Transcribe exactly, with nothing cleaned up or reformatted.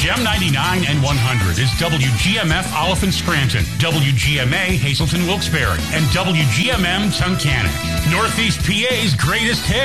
Gem ninety-nine and one hundred is W G M F Oliphant Scranton, W G M A Hazleton Wilkes-Barre, and W G M M Tunkhannock. Northeast P A's greatest hits.